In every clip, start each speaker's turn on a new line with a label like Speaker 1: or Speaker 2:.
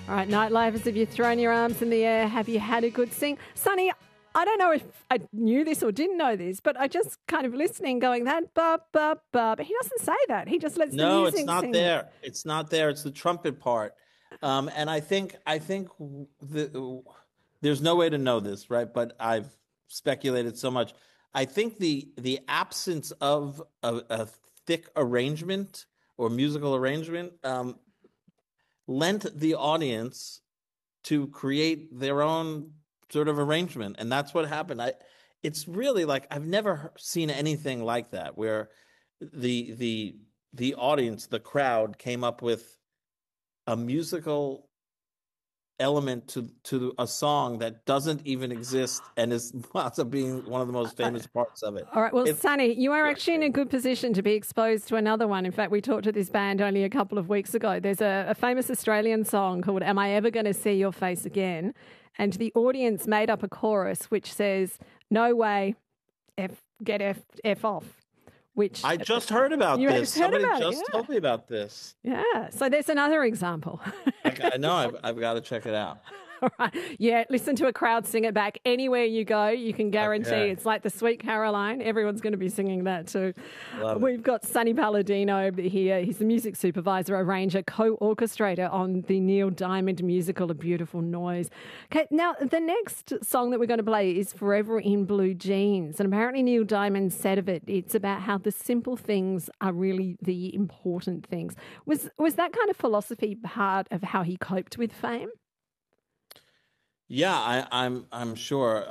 Speaker 1: All right, Nightlife, have you thrown your arms in the air? Have you had a good sing? Sonny, I don't know if I knew this or didn't know this, but I just kind of listening going, that ba, ba, ba. But he doesn't say that. He just lets the
Speaker 2: No,
Speaker 1: music
Speaker 2: it's not
Speaker 1: sing it.
Speaker 2: there. It's not there. It's the trumpet part. And I think there's no way to know this, right? But I've speculated so much. I think the absence of a thick arrangement or musical arrangement lent the audience to create their own sort of arrangement, and that's what happened. It's really like I've never seen anything like that, where the audience, the crowd, came up with a musical element to a song that doesn't even exist and is wound up being one of the most famous parts of it.
Speaker 1: All right. Well,
Speaker 2: It's
Speaker 1: Sonny, you are actually in a good position to be exposed to another one. In fact, we talked to this band only a couple of weeks ago. There's a famous Australian song called Am I Ever Going to See Your Face Again? And the audience made up a chorus which says, no way, F off. Which
Speaker 2: I just heard about
Speaker 1: you
Speaker 2: this.
Speaker 1: heard
Speaker 2: Somebody
Speaker 1: about it,
Speaker 2: just told me about this.
Speaker 1: yeah. So there's another example.
Speaker 2: I know. I've got to check it out.
Speaker 1: All right. Yeah, listen to a crowd sing it back. Anywhere you go, you can guarantee
Speaker 2: Okay.
Speaker 1: it's like the Sweet Caroline. Everyone's going to be singing that too.
Speaker 2: Love it.
Speaker 1: We've got Sonny Palladino here. He's the music supervisor, arranger, co-orchestrator on the Neil Diamond musical A Beautiful Noise. Okay, now the next song that we're going to play is Forever in Blue Jeans. And apparently Neil Diamond said of it, it's about how the simple things are really the important things. Was that kind of philosophy part of how he coped with fame?
Speaker 2: Yeah, I'm sure.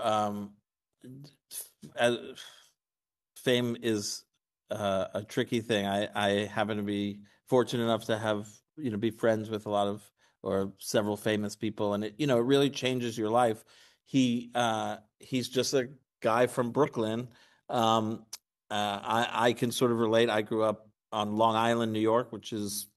Speaker 2: As, fame is a tricky thing. I happen to be fortunate enough to have be friends with a lot of or several famous people, and it really changes your life. He's just a guy from Brooklyn. I can sort of relate. I grew up on Long Island, New York, which is